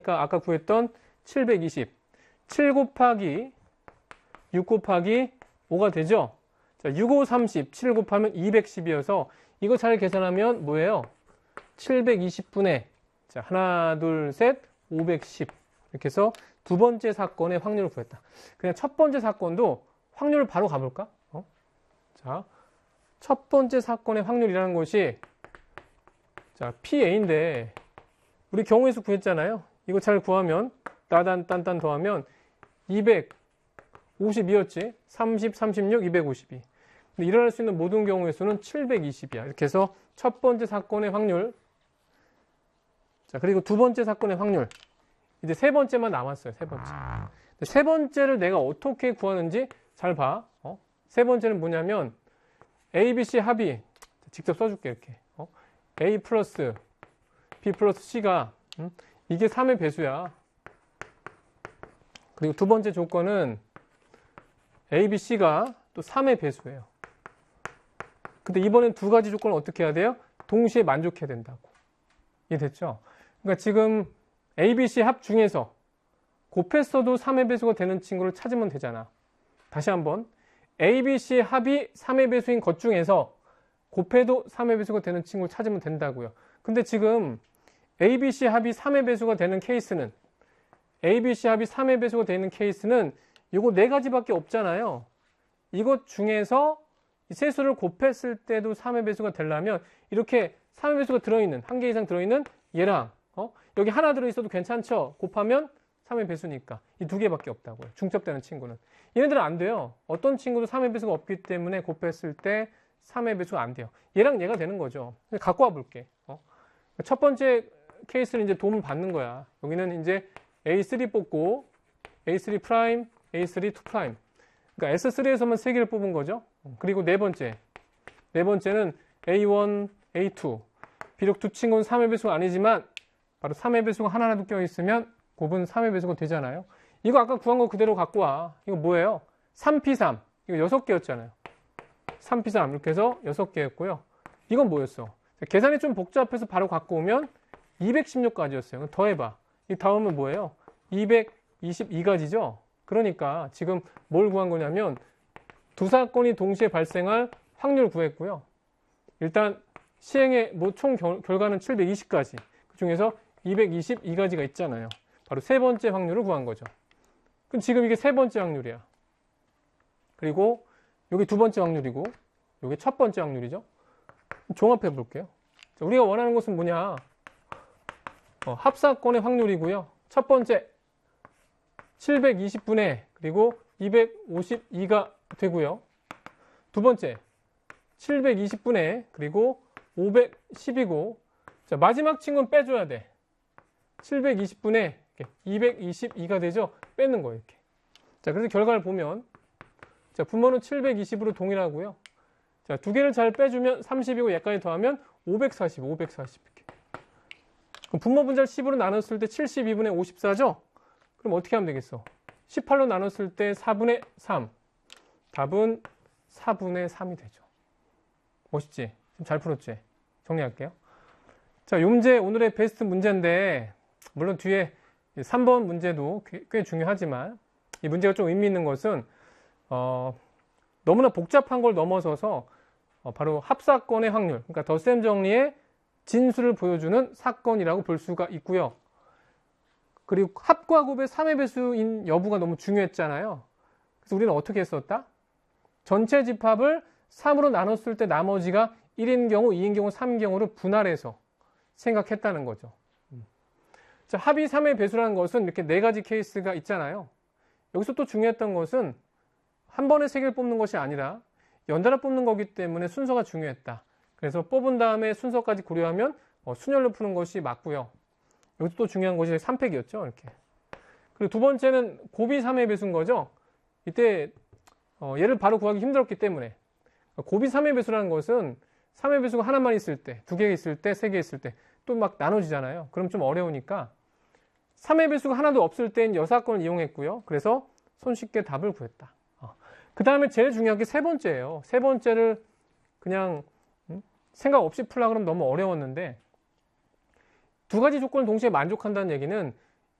아까 구했던 720. 7 곱하기 6 곱하기 5가 되죠? 자, 6, 5, 30. 7 곱하면 210이어서 이거 잘 계산하면 뭐예요? 720분의 자, 하나, 둘, 셋, 510. 이렇게 해서 두 번째 사건의 확률을 구했다. 그냥 첫 번째 사건도 확률을 바로 가볼까? 자, 첫 번째 사건의 확률이라는 것이 자, PA인데 우리 경우의 수 구했잖아요. 이거 잘 구하면 딴 더하면 252였지. 30, 36, 252. 근데 일어날 수 있는 모든 경우의 수는 720이야. 이렇게 해서 첫 번째 사건의 확률. 자, 그리고 두 번째 사건의 확률. 이제 세 번째만 남았어요. 세 번째. 세 번째를 내가 어떻게 구하는지 잘 봐. 세 번째는 뭐냐면 A, B, C 합이 직접 써줄게. 이렇게. A 플러스 B 플러스 C가 이게 3의 배수야. 그리고 두 번째 조건은 A, B, C가 또 3의 배수예요. 근데 이번엔 두 가지 조건을 어떻게 해야 돼요? 동시에 만족해야 된다고. 이해됐죠? 그러니까 지금 A, B, C 합 중에서 곱했어도 3의 배수가 되는 친구를 찾으면 되잖아. 다시 한번 A, B, C 합이 3의 배수인 것 중에서 곱해도 3의 배수가 되는 친구를 찾으면 된다고요. 근데 지금 A, B, C 합이 3의 배수가 되는 케이스는 A, B, C 합이 3의 배수가 되는 케이스는 이거 네 가지밖에 없잖아요. 이것 중에서 이 세수를 곱했을 때도 3의 배수가 되려면 이렇게 3의 배수가 들어있는 한 개 이상 들어있는 얘랑 여기 하나 들어있어도 괜찮죠? 곱하면 3의 배수니까 이 두 개밖에 없다고요. 중첩되는 친구는. 얘네들은 안 돼요. 어떤 친구도 3의 배수가 없기 때문에 곱했을 때 3의 배수가 안 돼요. 얘랑 얘가 되는 거죠. 갖고 와 볼게. 첫 번째 케이스는 이제 도움을 받는 거야. 여기는 이제 A3 뽑고 A3 프라임, A3 2 프라임. 그러니까 S3에서만 3개를 뽑은 거죠. 그리고 네 번째는 A1, A2. 비록 두 친구는 3의 배수가 아니지만 바로 3의 배수가 하나라도 껴있으면 곱은 3의 배수가 되잖아요. 이거 아까 구한 거 그대로 갖고 와. 이거 뭐예요? 3P3. 이거 6개였잖아요. 3P3 이렇게 해서 6개였고요. 이건 뭐였어? 계산이 좀 복잡해서 바로 갖고 오면 216가지였어요. 더해봐. 이 다음은 뭐예요? 222가지죠? 그러니까 지금 뭘 구한 거냐면 두 사건이 동시에 발생할 확률 구했고요. 일단 시행의 총 결과는 720가지. 그 중에서 222가지가 있잖아요. 바로 세 번째 확률을 구한 거죠. 그럼 지금 이게 세 번째 확률이야. 그리고 여기 두 번째 확률이고 여기 첫 번째 확률이죠. 종합해 볼게요. 자, 우리가 원하는 것은 뭐냐? 합사건의 확률이고요. 첫 번째 720분의 그리고 252가 되고요. 두 번째 720분의 그리고 510이고 자, 마지막 친구는 빼줘야 돼. 720분의 222가 되죠? 빼는 거예요. 이렇게. 자, 그래서 결과를 보면 자, 분모는 720으로 동일하고요. 자, 두 개를 잘 빼주면 30이고 얘까지 더하면 540 이렇게. 그럼 분모 분자를 10으로 나눴을 때 72분의 54죠? 그럼 어떻게 하면 되겠어? 18로 나눴을 때 4분의 3. 답은 4분의 3이 되죠. 멋있지? 좀 잘 풀었지? 정리할게요. 자, 요 문제 오늘의 베스트 문제인데 물론 뒤에 3번 문제도 꽤 중요하지만 이 문제가 좀 의미 있는 것은 너무나 복잡한 걸 넘어서서 바로 합사건의 확률, 그러니까 덧셈 정리의 진수를 보여주는 사건이라고 볼 수가 있고요. 그리고 합과 곱의 3의 배수인 여부가 너무 중요했잖아요. 그래서 우리는 어떻게 했었다? 전체 집합을 3으로 나눴을 때 나머지가 1인 경우, 2인 경우, 3인 경우로 분할해서 생각했다는 거죠. 자, 합이 3의 배수라는 것은 이렇게 네 가지 케이스가 있잖아요. 여기서 또 중요했던 것은 한 번에 3개를 뽑는 것이 아니라 연달아 뽑는 거기 때문에 순서가 중요했다. 그래서 뽑은 다음에 순서까지 고려하면 순열로 푸는 것이 맞고요. 여기서 또 중요한 것이 3팩이었죠. 이렇게. 그리고 두 번째는 곱이 3의 배수인 거죠. 이때 얘를 바로 구하기 힘들었기 때문에 곱이 3의 배수라는 것은 3의 배수가 하나만 있을 때, 2개 있을 때, 3개 있을 때 또 막 나눠지잖아요. 그럼 좀 어려우니까 3의 배수가 하나도 없을 때는 여사건을 이용했고요. 그래서 손쉽게 답을 구했다. 그 다음에 제일 중요한 게 세 번째예요. 세 번째를 그냥 생각 없이 풀려고 그러면 너무 어려웠는데 두 가지 조건을 동시에 만족한다는 얘기는